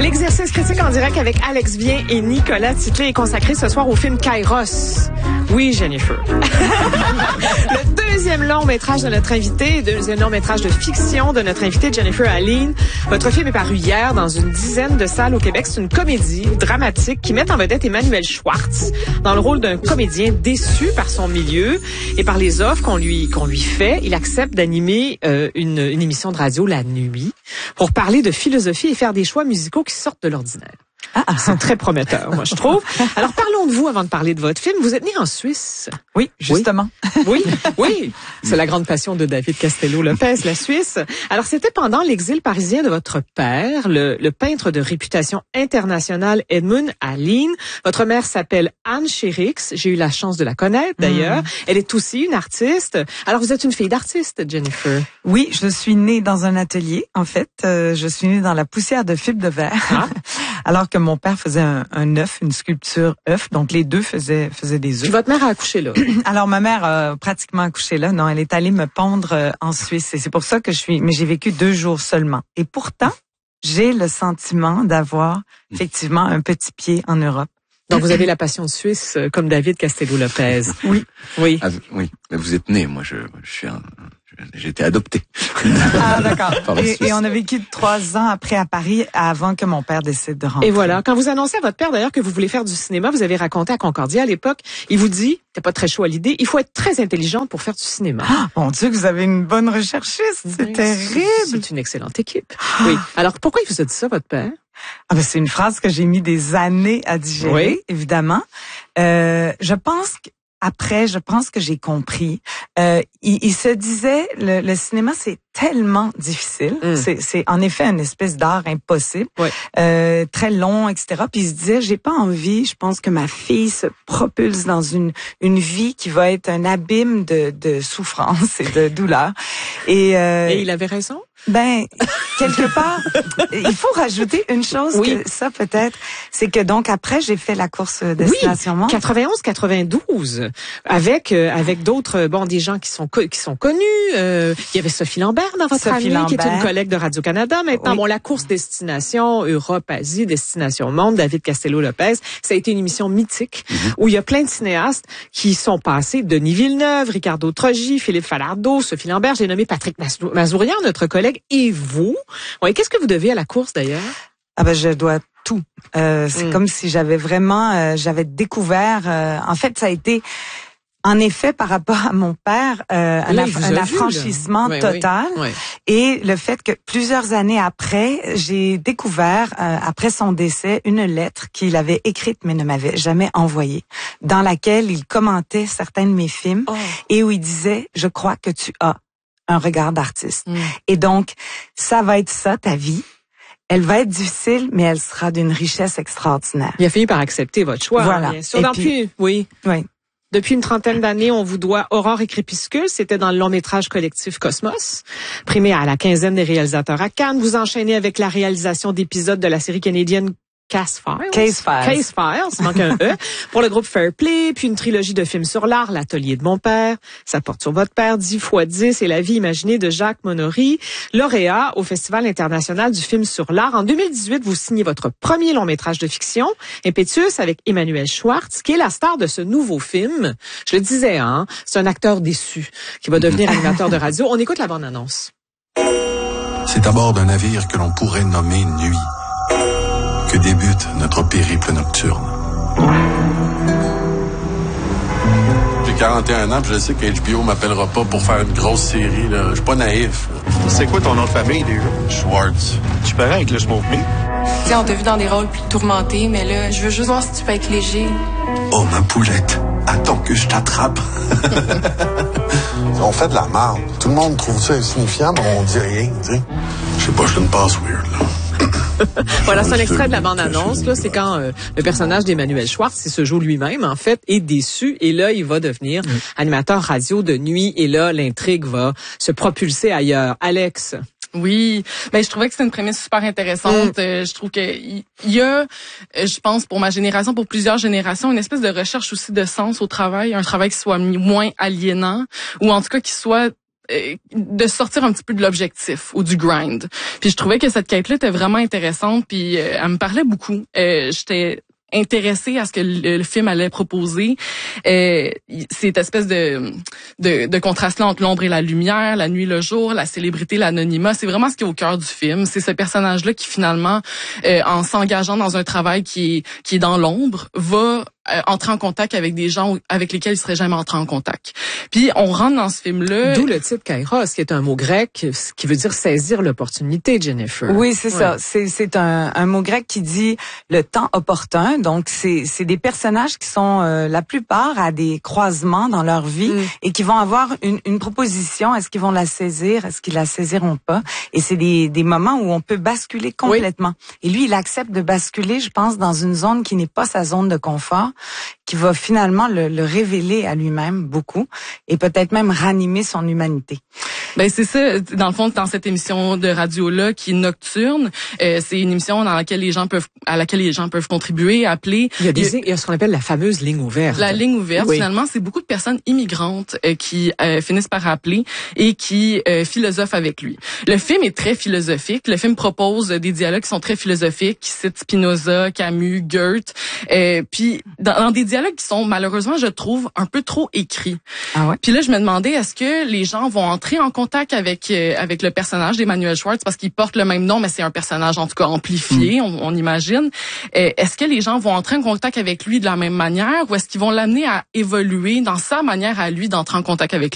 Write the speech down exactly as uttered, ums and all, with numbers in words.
L'exercice critique en direct avec Alex Vien et Nicolas Titley est consacré ce soir au film Kairos. Oui, Jennifer. Le deuxième long métrage de notre invité, deuxième long métrage de fiction de notre invité Jennifer Aline. Votre film est paru hier dans une dizaine de salles au Québec. C'est une comédie dramatique qui met en vedette Emmanuel Schwartz dans le rôle d'un comédien déçu par son milieu et par les offres qu'on lui qu'on lui fait. Il accepte d'animer euh, une, une émission de radio la nuit pour parler de philosophie et faire des choix musicaux qui sortent de l'ordinaire. Ah, c'est très prometteur, moi, je trouve. Alors, parlons de vous avant de parler de votre film. Vous êtes né en Suisse. Oui, justement. Oui, oui, oui. C'est la grande passion de David Castello-Lopez, la Suisse. Alors, c'était pendant l'exil parisien de votre père, le, le peintre de réputation internationale Edmund Aline. Votre mère s'appelle Anne Chérix. J'ai eu la chance de la connaître, d'ailleurs. Mm. Elle est aussi une artiste. Alors, vous êtes une fille d'artiste, Jennifer. Oui, je suis née dans un atelier, en fait. Euh, je suis née dans la poussière de fibre de verre. Ah. Alors que mon père faisait un, un œuf, une sculpture œuf, donc les deux faisaient faisaient des œufs. Puis votre mère a accouché là. Alors ma mère a pratiquement accouché là. Non, elle est allée me pondre euh, en Suisse et c'est pour ça que je suis. Mais j'ai vécu deux jours seulement. Et pourtant, j'ai le sentiment d'avoir effectivement un petit pied en Europe. Donc vous avez la passion suisse euh, comme David Castello-Lopez. Oui, oui, ah, oui. Mais vous êtes né. Moi, je, je suis un. J'ai été adopté. Ah, d'accord. Et, et on a vécu trois ans après à Paris avant que mon père décide de rentrer. Et voilà. Quand vous annoncez à votre père, d'ailleurs, que vous voulez faire du cinéma, vous avez raconté à Concordia à l'époque, il vous dit, t'es pas très chaud à l'idée, il faut être très intelligent pour faire du cinéma. Ah, mon Dieu, que vous avez une bonne recherchiste. C'est oui, terrible. C'est une excellente équipe. Ah. Oui. Alors, pourquoi il vous a dit ça, votre père? Ah ben, c'est une phrase que j'ai mis des années à digérer, oui. évidemment. Euh, je pense que Après, je pense que j'ai compris. Euh, il, il se disait, le, le cinéma, c'est tellement difficile. Mm. C'est, c'est en effet une espèce d'art impossible, ouais. euh, très long, et cetera. Puis il se disait, j'ai pas envie. Je pense que ma fille se propulse dans une une vie qui va être un abîme de, de souffrance et de douleur. Et, euh, et il avait raison. Ben, quelque part, il faut rajouter une chose, oui. que ça peut-être, c'est que donc après j'ai fait la course Destination oui, Monde. quatre-vingt-onze quatre-vingt-douze, avec euh, avec d'autres bon des gens qui sont qui sont connus. Euh, il y avait Sophie Lambert dans votre Sophie année, Lambert. qui est une collègue de Radio Canada. Maintenant, oui. bon la course Destination Europe Asie Destination Monde, David Castello-Lopez, ça a été une émission mythique mm-hmm. où il y a plein de cinéastes qui sont passés. Denis Villeneuve, Ricardo Trogi, Philippe Falardeau, Sophie Lambert. J'ai nommé Patrick Mazourian, notre collègue. Et vous, ouais, qu'est-ce que vous devez à la course d'ailleurs? Ah ben je dois tout. Euh, c'est mm. comme si j'avais vraiment, euh, j'avais découvert. Euh, en fait, ça a été, en effet, par rapport à mon père, euh, un, aff- un affranchissement oui, total. Oui, oui. Et le fait que plusieurs années après, j'ai découvert, euh, après son décès, une lettre qu'il avait écrite mais ne m'avait jamais envoyée, dans laquelle il commentait certains de mes films oh. et où il disait, je crois que tu as un regard d'artiste. Mm. Et donc, ça va être ça, ta vie. Elle va être difficile, mais elle sera d'une richesse extraordinaire. Il a fini par accepter votre choix. Voilà. Hein, bien sûr. Depuis, oui. Oui. Depuis une trentaine d'années, on vous doit Aurore et Crépuscule. C'était dans le long métrage collectif Cosmos, primé à la quinzaine des réalisateurs à Cannes. Vous enchaînez avec la réalisation d'épisodes de la série canadienne Case Files. Case Files. Case Files, il manque un E. Pour le groupe Fair Play, puis une trilogie de films sur l'art, L'Atelier de mon père, Ça porte sur votre père, dix fois dix et La vie imaginée de Jacques Monory, lauréat au Festival international du film sur l'art. En deux mille dix-huit, vous signez votre premier long métrage de fiction, Impétueux, avec Emmanuel Schwartz, qui est la star de ce nouveau film. Je le disais, hein, c'est un acteur déçu qui va devenir animateur de radio. On écoute la bande-annonce. C'est à bord d'un navire que l'on pourrait nommer Nuit que débute notre périple nocturne. J'ai quarante et un ans, puis je sais que H B O m'appellera pas pour faire une grosse série. Là. Je suis pas naïf. C'est quoi ton nom de famille, déjà? Schwartz. Tu parais avec le smoke me? Tu sais, on t'a vu dans des rôles plus tourmentés, mais là, je veux juste voir si tu peux être léger. Oh, ma poulette, attends que je t'attrape. On fait de la merde. Tout le monde trouve ça insignifiant, mais on dit rien, tu sais. Je sais pas, je suis une passe weird, là. Voilà, c'est un extrait de la bande-annonce. Là, c'est quand euh, le personnage d'Emmanuel Schwartz, il se joue lui-même, en fait, est déçu. Et là, il va devenir mmh. animateur radio de nuit. Et là, l'intrigue va se propulser ailleurs. Alex? Oui, ben je trouvais que c'était une prémisse super intéressante. Mm. Euh, je trouve que il y a, euh, je pense pour ma génération, pour plusieurs générations, une espèce de recherche aussi de sens au travail, un travail qui soit moins aliénant ou en tout cas qui soit euh, de sortir un petit peu de l'objectif ou du grind. Puis je trouvais que cette quête-là était vraiment intéressante, puis euh, elle me parlait beaucoup. Euh, j'étais intéressée à ce que le, le film allait proposer. Euh, cette espèce de, de, de contraste-là entre l'ombre et la lumière, la nuit, le jour, la célébrité, l'anonymat, c'est vraiment ce qui est au cœur du film. C'est ce personnage-là qui finalement, euh, en s'engageant dans un travail qui est, qui est dans l'ombre, va euh, entrer en contact avec des gens avec lesquels il serait jamais entré en contact. Puis on rentre dans ce film-là. D'où le titre Kairos, qui est un mot grec qui veut dire saisir l'opportunité, Jennifer. Oui, c'est ouais. ça. C'est, c'est un, un mot grec qui dit le temps opportun. Donc, c'est, c'est des personnages qui sont euh, la plupart à des croisements dans leur vie mm. et qui vont avoir une, une proposition. Est-ce qu'ils vont la saisir? Est-ce qu'ils la saisiront pas? Et c'est des, des moments où on peut basculer complètement. Oui. Et lui, il accepte de basculer, je pense, dans une zone qui n'est pas sa zone de confort, qui va finalement le, le révéler à lui-même beaucoup et peut-être même ranimer son humanité. Ben c'est ça, dans le fond, dans cette émission de radio-là qui est nocturne, euh, c'est une émission dans laquelle les gens peuvent, à laquelle les gens peuvent contribuer, appeler. Il y a, des, il y a ce qu'on appelle la fameuse ligne ouverte. La ligne ouverte, oui. Finalement, c'est beaucoup de personnes immigrantes euh, qui euh, finissent par appeler et qui euh, philosophent avec lui. Le film est très philosophique. Le film propose des dialogues qui sont très philosophiques, qui citent Spinoza, Camus, Goethe, euh, puis dans, dans des dialogues qui sont malheureusement, je trouve, un peu trop écrits. Ah ouais? Puis là, je me demandais, est-ce que les gens vont entrer en contact avec euh, avec le personnage d'Emmanuel Schwartz parce qu'il porte le même nom, mais c'est un personnage en tout cas amplifié, mm. on, on imagine. Euh, est-ce que les gens vont entrer en contact avec lui de la même manière ou est-ce qu'ils vont l'amener à évoluer dans sa manière à lui d'entrer en contact avec lui?